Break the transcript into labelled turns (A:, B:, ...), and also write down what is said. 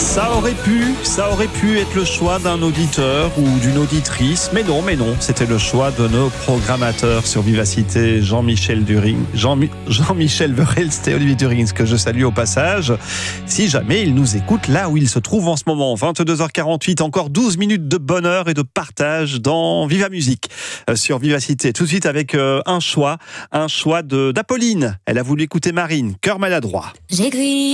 A: Ça aurait pu être le choix d'un auditeur ou d'une auditrice, mais non, c'était le choix de nos programmateurs sur Vivacité, Jean-Michel Verhelst et Olivier During, que je salue au passage. Si jamais ils nous écoutent là où ils se trouvent en ce moment, 22h48, encore 12 minutes de bonheur et de partage dans Viva Musique sur Vivacité. Tout de suite avec un choix d'Apolline. Elle a voulu écouter Marine, Cœur maladroit.
B: J'ai grillé